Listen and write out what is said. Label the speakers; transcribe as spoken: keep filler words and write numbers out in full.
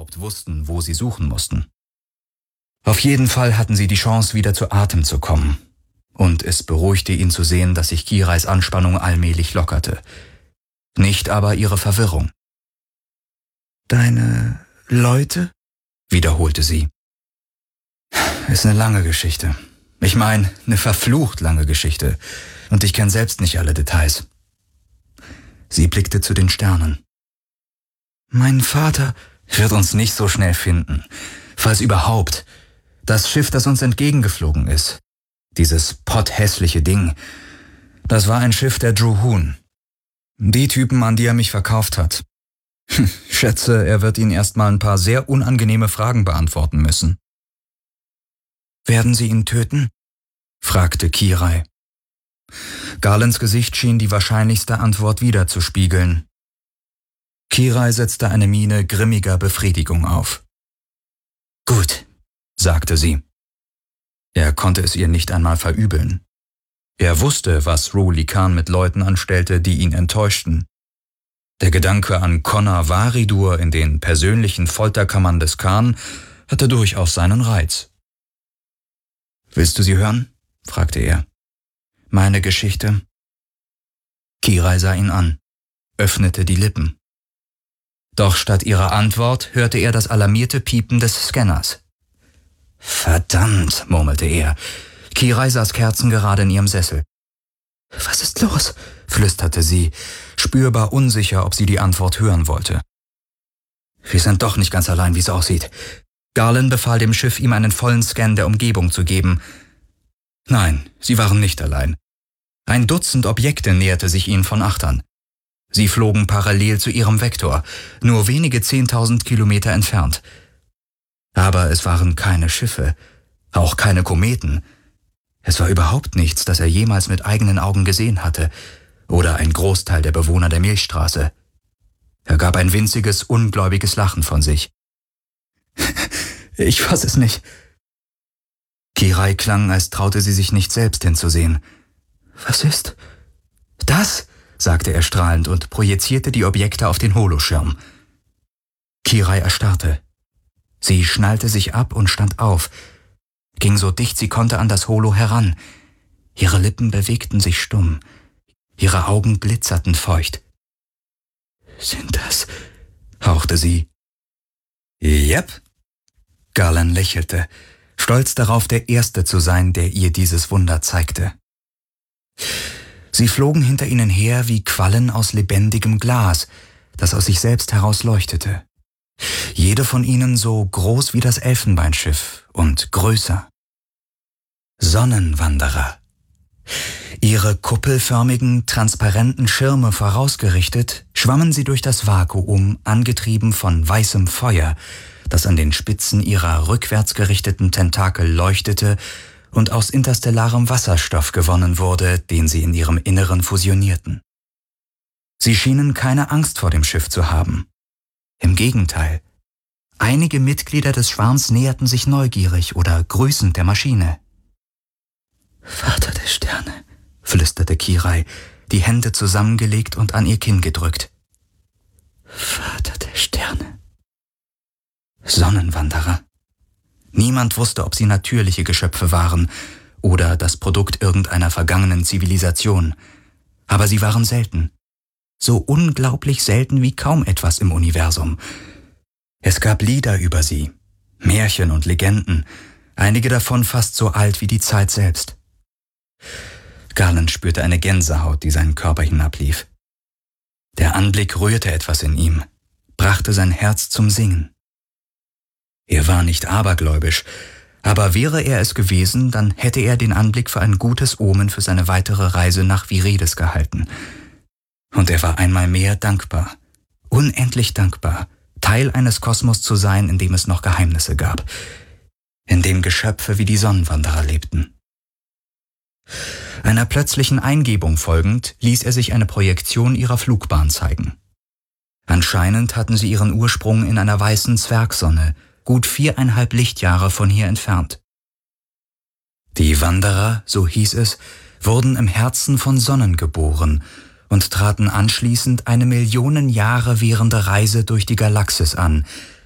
Speaker 1: überhaupt wussten, wo sie suchen mussten. Auf jeden Fall hatten sie die Chance, wieder zu Atem zu kommen. Und es beruhigte ihn zu sehen, dass sich Kirais Anspannung allmählich lockerte. Nicht aber ihre Verwirrung. »Deine Leute?« wiederholte sie. »Ist eine lange Geschichte. Ich meine, eine verflucht lange Geschichte. Und ich kenne selbst nicht alle Details.« Sie blickte zu den Sternen. »Mein Vater wird uns nicht so schnell finden. Falls überhaupt. Das Schiff, das uns entgegengeflogen ist. Dieses potthässliche Ding. Das war ein Schiff der Druhun. Die Typen, an die er mich verkauft hat. Schätze, er wird ihnen erstmal ein paar sehr unangenehme Fragen beantworten müssen.« »Werden sie ihn töten?« fragte Kirai. Garlands Gesicht schien die wahrscheinlichste Antwort widerzuspiegeln. Kirai setzte eine Miene grimmiger Befriedigung auf. »Gut«, sagte sie. Er konnte es ihr nicht einmal verübeln. Er wusste, was Ruli Khan mit Leuten anstellte, die ihn enttäuschten. Der Gedanke an Connor Varidur in den persönlichen Folterkammern des Khan hatte durchaus seinen Reiz. »Willst du sie hören?« fragte er. »Meine Geschichte?« Kirai sah ihn an, öffnete die Lippen. Doch statt ihrer Antwort hörte er das alarmierte Piepen des Scanners. »Verdammt«, murmelte er. Kirai saß kerzengerade in ihrem Sessel. »Was ist los?« flüsterte sie, spürbar unsicher, ob sie die Antwort hören wollte. »Wir sind doch nicht ganz allein, wie es aussieht.« Garland befahl dem Schiff, ihm einen vollen Scan der Umgebung zu geben. Nein, sie waren nicht allein. Ein Dutzend Objekte näherte sich ihnen von Achtern. Sie flogen parallel zu ihrem Vektor, nur wenige zehntausend Kilometer entfernt. Aber es waren keine Schiffe, auch keine Kometen. Es war überhaupt nichts, das er jemals mit eigenen Augen gesehen hatte, oder ein Großteil der Bewohner der Milchstraße. Er gab ein winziges, ungläubiges Lachen von sich. »Ich fass es nicht.« Kirai klang, als traute sie sich nicht selbst hinzusehen. »Was ist das?« sagte er strahlend und projizierte die Objekte auf den Holoschirm. Kirai erstarrte. Sie schnallte sich ab und stand auf, ging so dicht sie konnte an das Holo heran. Ihre Lippen bewegten sich stumm, ihre Augen glitzerten feucht. »Sind das?« hauchte sie. »Yep.« Garland lächelte, stolz darauf, der Erste zu sein, der ihr dieses Wunder zeigte. Sie flogen hinter ihnen her wie Quallen aus lebendigem Glas, das aus sich selbst heraus leuchtete. Jede von ihnen so groß wie das Elfenbeinschiff und größer. Sonnenwanderer. Ihre kuppelförmigen, transparenten Schirme vorausgerichtet, schwammen sie durch das Vakuum, angetrieben von weißem Feuer, das an den Spitzen ihrer rückwärts gerichteten Tentakel leuchtete und aus interstellarem Wasserstoff gewonnen wurde, den sie in ihrem Inneren fusionierten. Sie schienen keine Angst vor dem Schiff zu haben. Im Gegenteil. Einige Mitglieder des Schwarms näherten sich neugierig oder grüßend der Maschine. »Vater der Sterne«, flüsterte Kirai, die Hände zusammengelegt und an ihr Kinn gedrückt. »Vater der Sterne.« Sonnenwanderer. Niemand wusste, ob sie natürliche Geschöpfe waren oder das Produkt irgendeiner vergangenen Zivilisation. Aber sie waren selten. So unglaublich selten wie kaum etwas im Universum. Es gab Lieder über sie, Märchen und Legenden, einige davon fast so alt wie die Zeit selbst. Garland spürte eine Gänsehaut, die seinen Körper hinablief. Der Anblick rührte etwas in ihm, brachte sein Herz zum Singen. Er war nicht abergläubisch, aber wäre er es gewesen, dann hätte er den Anblick für ein gutes Omen für seine weitere Reise nach Viridis gehalten. Und er war einmal mehr dankbar, unendlich dankbar, Teil eines Kosmos zu sein, in dem es noch Geheimnisse gab, in dem Geschöpfe wie die Sonnenwanderer lebten. Einer plötzlichen Eingebung folgend ließ er sich eine Projektion ihrer Flugbahn zeigen. Anscheinend hatten sie ihren Ursprung in einer weißen Zwergsonne, gut viereinhalb Lichtjahre von hier entfernt. Die Wanderer, so hieß es, wurden im Herzen von Sonnen geboren und traten anschließend eine Millionen Jahre währende Reise durch die Galaxis an,